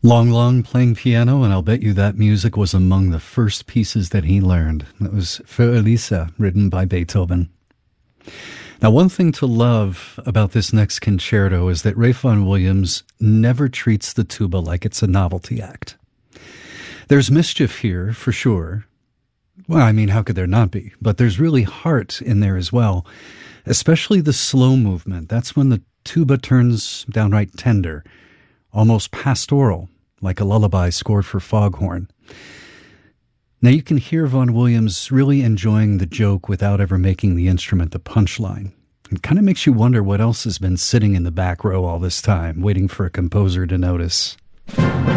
Long Long playing piano, and I'll bet you that music was among the first pieces that he learned. It was Für Elisa, written by Beethoven. Now, one thing to love about this next concerto is that Ralph Vaughan Williams never treats the tuba like it's a novelty act. There's mischief here, for sure. Well, I mean, how could there not be? But there's really heart in there as well, especially the slow movement. That's when the tuba turns downright tender, almost pastoral, like a lullaby scored for foghorn. Now you can hear Vaughan Williams really enjoying the joke without ever making the instrument the punchline. It kind of makes you wonder what else has been sitting in the back row all this time, waiting for a composer to notice.